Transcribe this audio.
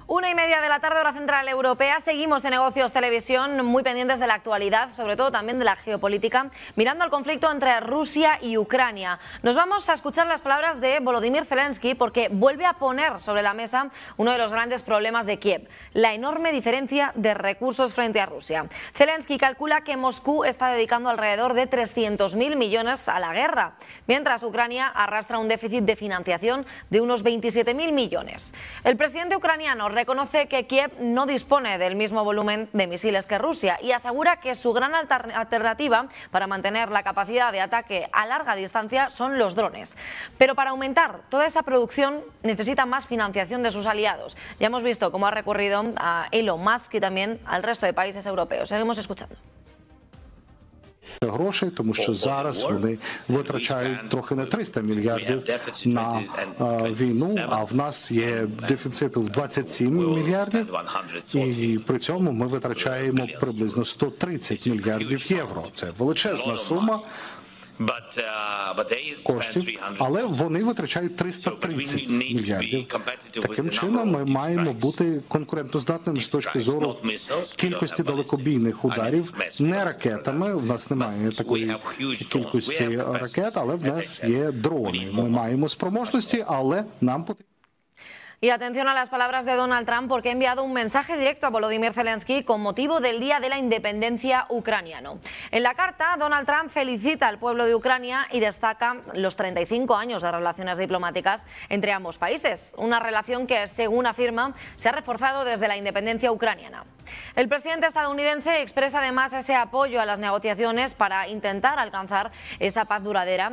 1:30 de la tarde, hora central europea. Seguimos en Negocios Televisión, muy pendientes de la actualidad, sobre todo también de la geopolítica, mirando al conflicto entre Rusia y Ucrania. Nos vamos a escuchar las palabras de Volodymyr Zelensky porque vuelve a poner sobre la mesa uno de los grandes problemas de Kiev, la enorme diferencia de recursos frente a Rusia. Zelensky calcula que Moscú está dedicando alrededor de 300.000 millones a la guerra, mientras Ucrania arrastra un déficit de financiación de unos 27.000 millones. El presidente ucraniano reconoce que Kiev no dispone del mismo volumen de misiles que Rusia y asegura que su gran alternativa para mantener la capacidad de ataque a larga distancia son los drones. Pero para aumentar toda esa producción necesita más financiación de sus aliados. Ya hemos visto cómo ha recurrido a Elon Musk y también al resto de países europeos. Seguimos escuchando. Грошей, тому що зараз вони витрачають трохи не 300 мільярдів на війну, а в нас є дефіцит в 27 мільярдів, і при цьому ми витрачаємо приблизно 130 мільярдів євро. Це величезна сума коштів, але вони витрачають 330 мільярдів. Таким чином ми маємо бути конкурентоздатними з точки зору кількості далекобійних ударів, не ракетами, в нас немає такої кількості ракет, але в нас є дрони. Ми маємо спроможності, але нам потрібно. Y atención a las palabras de Donald Trump porque ha enviado un mensaje directo a Volodymyr Zelensky con motivo del Día de la Independencia ucraniano. En la carta, Donald Trump felicita al pueblo de Ucrania y destaca los 35 años de relaciones diplomáticas entre ambos países, una relación que, según afirma, se ha reforzado desde la independencia ucraniana. El presidente estadounidense expresa además ese apoyo a las negociaciones para intentar alcanzar esa paz duradera